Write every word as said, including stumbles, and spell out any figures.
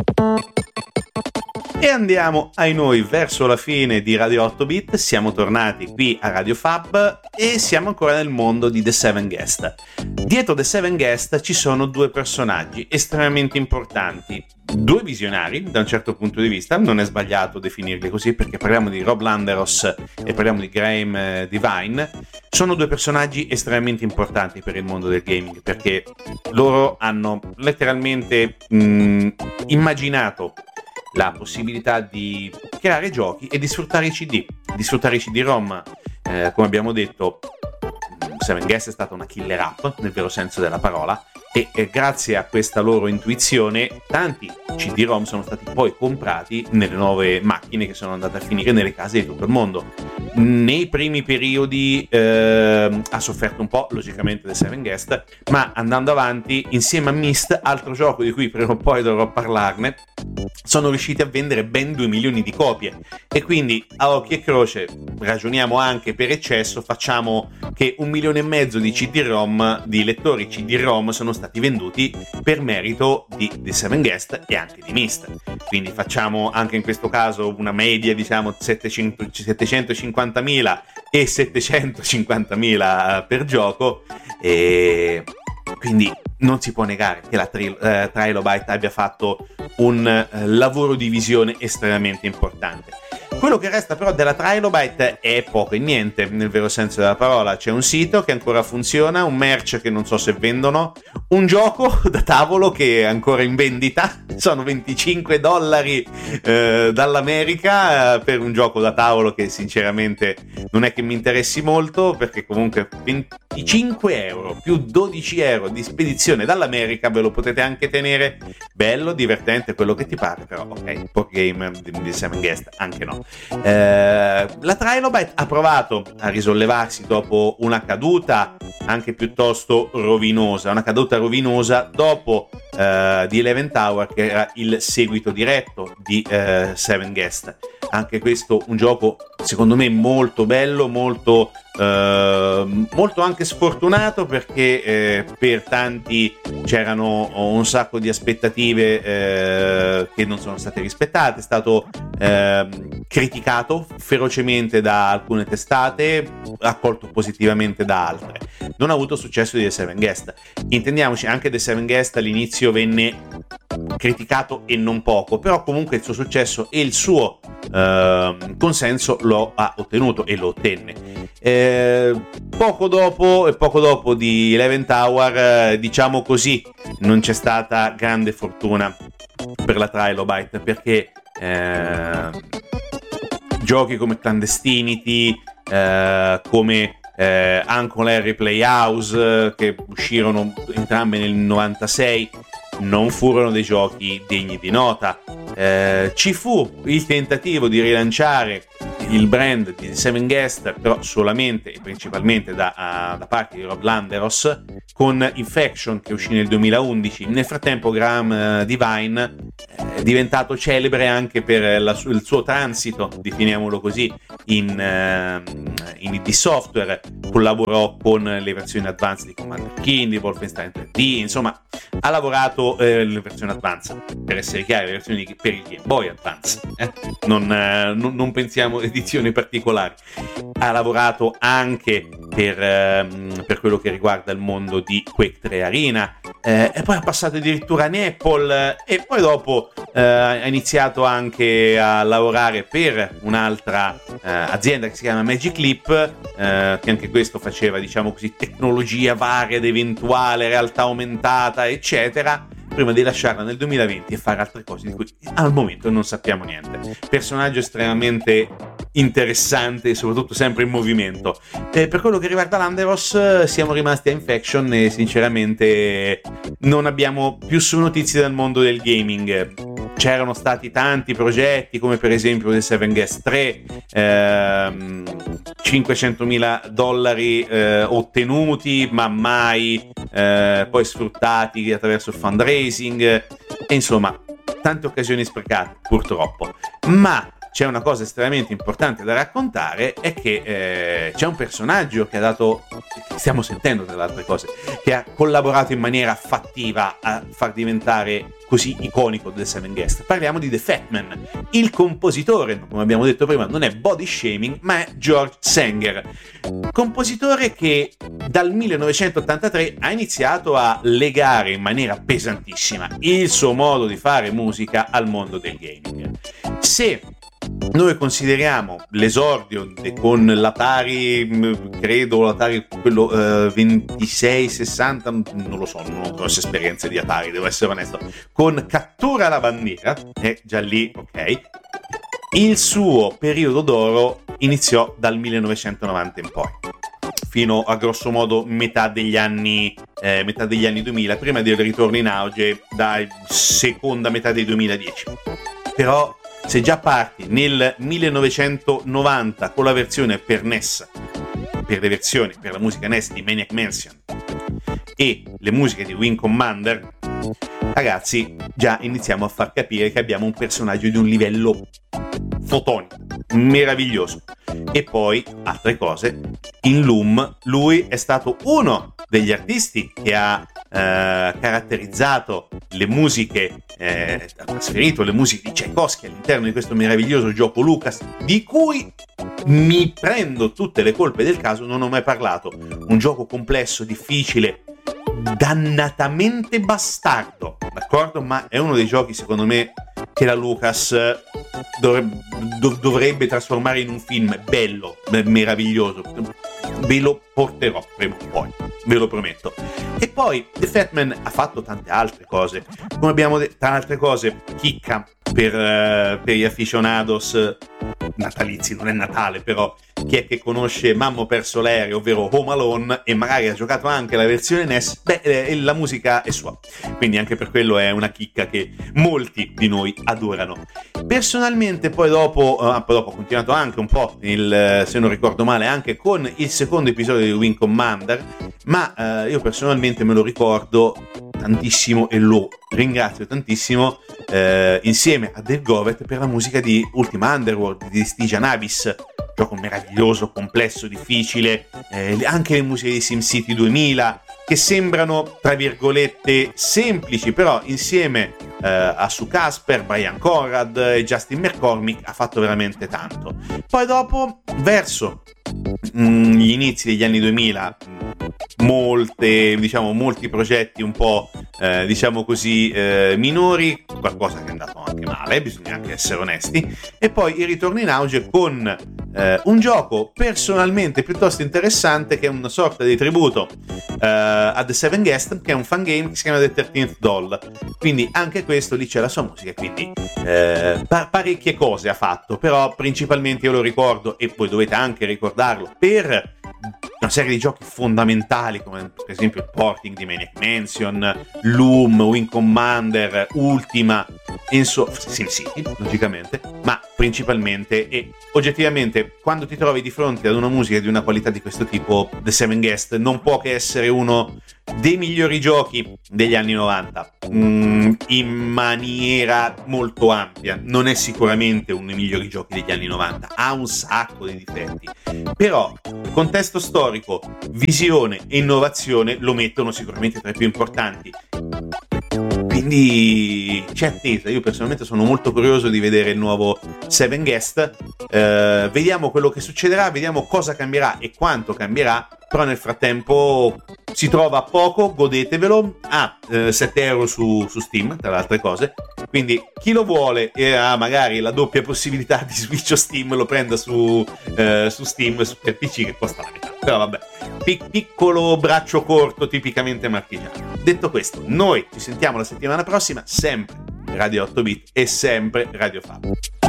E andiamo ai noi verso la fine di Radio otto bit, siamo tornati qui a Radio Fab e siamo ancora nel mondo di The Seven Guest. Dietro The Seven Guest ci sono due personaggi estremamente importanti, due visionari da un certo punto di vista, non è sbagliato definirli così perché parliamo di Rob Landeros e parliamo di Graham Devine. Sono due personaggi estremamente importanti per il mondo del gaming perché loro hanno letteralmente mh, immaginato la possibilità di creare giochi e di sfruttare i C D, di sfruttare i C D-ROM. Eh, come abbiamo detto, Seven Guest è stata una killer app nel vero senso della parola e eh, grazie a questa loro intuizione tanti C D-ROM sono stati poi comprati nelle nuove macchine che sono andate a finire nelle case di tutto il mondo. Nei primi periodi eh, ha sofferto un po', logicamente, The Seven Guest, ma andando avanti, insieme a Myst, altro gioco di cui prima o poi dovrò parlarne, sono riusciti a vendere ben due milioni di copie e quindi a occhio e croce ragioniamo anche per eccesso, facciamo che un milione e mezzo di C D-ROM, di lettori C D-ROM sono stati venduti per merito di The Seven Guest e anche di Myst, quindi facciamo anche in questo caso una media, diciamo settecento, settecentocinquantamila e settecentocinquantamila per gioco, e quindi non si può negare che la tri- eh, Trilobyte abbia fatto un eh, lavoro di visione estremamente importante. Quello che resta però della Trilobyte è poco e niente, nel vero senso della parola. C'è un sito che ancora funziona, un merch che non so se vendono, un gioco da tavolo che è ancora in vendita, sono venticinque dollari eh, dall'America eh, per un gioco da tavolo che sinceramente non è che mi interessi molto, perché comunque venticinque euro più dodici euro di spedizione dall'America ve lo potete anche tenere, bello, divertente, quello che ti pare, però ok, board game di Seven Guest anche no. Eh, la Trilobyte ha provato a risollevarsi dopo una caduta anche piuttosto rovinosa, una caduta rovinosa dopo eh, di Eleven Tower, che era il seguito diretto di eh, Seven Guest. Anche questo un gioco secondo me molto bello, molto eh, molto anche sfortunato, perché eh, per tanti c'erano un sacco di aspettative eh, che non sono state rispettate, è stato eh, criticato ferocemente da alcune testate, accolto positivamente da altre. Non ha avuto successo di The Seven Guest. Intendiamoci, anche The Seven Guest all'inizio venne criticato e non poco, però comunque il suo successo e il suo eh, consenso lo ha ottenuto e lo ottenne. Eh, poco dopo e poco dopo di Eleven Tower, eh, diciamo così, non c'è stata grande fortuna per la Trilobyte, perché eh, giochi come Clandestinity, eh, come eh, Uncle Harry Playhouse, eh, che uscirono entrambe nel novantasei, non furono dei giochi degni di nota. Eh, ci fu il tentativo di rilanciare il brand di Seven Guest, però solamente e principalmente da, uh, da parte di Rob Landeros, con Infection, che uscì nel duemilaundici. Nel frattempo Graham uh, Devine è diventato celebre anche per la, il suo transito, definiamolo così, in, uh, in I D Software. Collaborò con le versioni advanced di Commander Keen, di Wolfenstein tre D, insomma ha lavorato eh, le versioni advanced, per essere chiari, le versioni per il Game Boy Advance, eh? non, eh, non, non pensiamo edizioni particolari. Ha lavorato anche per, ehm, per quello che riguarda il mondo di Quake tre Arena, eh, e poi ha passato addirittura in Apple, eh, e poi dopo eh, ha iniziato anche a lavorare per un'altra eh, azienda che si chiama Magic Leap, eh, che anche questo faceva, diciamo così, tecnologia varia ed eventuale, realtà aumentata, eccetera, prima di lasciarla nel duemilaventi e fare altre cose di cui al momento non sappiamo niente. Personaggio estremamente interessante e soprattutto sempre in movimento. E per quello che riguarda Landeros, siamo rimasti a Infection e sinceramente non abbiamo più su notizie dal mondo del gaming. C'erano stati tanti progetti, come per esempio The Seven Guest tre, ehm, cinquecentomila dollari eh, ottenuti ma mai eh, poi sfruttati attraverso il fundraising, e insomma tante occasioni sprecate purtroppo. Ma c'è una cosa estremamente importante da raccontare, è che eh, c'è un personaggio che ha dato, stiamo sentendo tra le altre cose, che ha collaborato in maniera fattiva a far diventare così iconico The Seven Guest. Parliamo di The Fat Man. Il compositore, come abbiamo detto prima, non è Body Shaming, ma è George Sanger, compositore che dal millenovecentottantatré ha iniziato a legare in maniera pesantissima il suo modo di fare musica al mondo del gaming. Se noi consideriamo l'esordio con l'Atari, credo l'Atari quello eh, ventisei sessanta, non lo so, non ho grosse esperienze di Atari, devo essere onesto, con Cattura la bandiera, e già lì, ok, il suo periodo d'oro iniziò dal millenovecentonovanta in poi, fino a grosso modo metà degli anni eh, metà degli anni duemila, prima del ritorno in auge da seconda metà dei duemiladieci. Però se già parti nel millenovecentonovanta con la versione per N E S, per le versioni per la musica N E S di Maniac Mansion e le musiche di Wing Commander, ragazzi, già iniziamo a far capire che abbiamo un personaggio di un livello fotonico, meraviglioso. E poi, altre cose, in Loom lui è stato uno degli artisti che ha eh, caratterizzato le musiche, eh, ha trasferito le musiche di Tchaikovsky all'interno di questo meraviglioso gioco Lucas, di cui mi prendo tutte le colpe del caso, non ho mai parlato. Un gioco complesso, difficile, dannatamente bastardo, d'accordo? Ma è uno dei giochi, secondo me, che la Lucas dovrebbe, dov- dovrebbe trasformare in un film bello, meraviglioso. Ve lo porterò prima o poi, ve lo prometto. E poi The Fat Man ha fatto tante altre cose, come abbiamo detto, tra altre cose, chicca per, uh, per gli aficionados natalizi, non è Natale, però chi è che conosce Mamma ho perso l'aereo, ovvero Home Alone, e magari ha giocato anche la versione N E S, beh, eh, la musica è sua, quindi anche per quello è una chicca che molti di noi adorano. Personalmente poi dopo, uh, poi dopo ho continuato anche un po', il, se non ricordo male, anche con il secondo episodio di Wing Commander, ma uh, io personalmente me lo ricordo tantissimo e lo ringrazio tantissimo eh, insieme a Dave Govett per la musica di Ultima Underworld di Stygian Abyss, gioco meraviglioso, complesso, difficile, eh, anche le musiche di SimCity duemila che sembrano tra virgolette semplici, però insieme eh, a Sue Casper, Brian Conrad e Justin McCormick ha fatto veramente tanto. Poi dopo, verso mh, gli inizi degli anni duemila, molte, diciamo, molti progetti un po' eh, diciamo così eh, minori, qualcosa che è andato anche male, bisogna anche essere onesti, e poi il ritorno in auge con eh, un gioco personalmente piuttosto interessante che è una sorta di tributo eh, a The Seven Guest, che è un fan game che si chiama The thirteenth Doll, quindi anche questo lì c'è la sua musica, quindi eh, pa- parecchie cose ha fatto, però principalmente io lo ricordo, e voi dovete anche ricordarlo, per una serie di giochi fondamentali come per esempio il porting di Maniac Mansion, Loom, Wing Commander, Ultima, insomma SimCity logicamente, ma principalmente e oggettivamente quando ti trovi di fronte ad una musica di una qualità di questo tipo, The Seven Guest non può che essere uno dei migliori giochi degli anni novanta, mm, in maniera molto ampia. Non è sicuramente uno dei migliori giochi degli anni novanta, ha un sacco di difetti, però contesto storico, visione e innovazione lo mettono sicuramente tra i più importanti. Quindi c'è attesa, io personalmente sono molto curioso di vedere il nuovo Seven Guest, eh, vediamo quello che succederà, vediamo cosa cambierà e quanto cambierà, però nel frattempo si trova a poco, godetevelo, ha ah, eh, sette euro su, su Steam tra le altre cose, quindi chi lo vuole e ha magari la doppia possibilità di Switch o Steam lo prenda su, eh, su Steam per P C che costa la metà, però vabbè, Pic- piccolo braccio corto tipicamente marchigiano. Detto questo, noi ci sentiamo la settimana prossima, sempre Radio otto bit e sempre Radio Fab.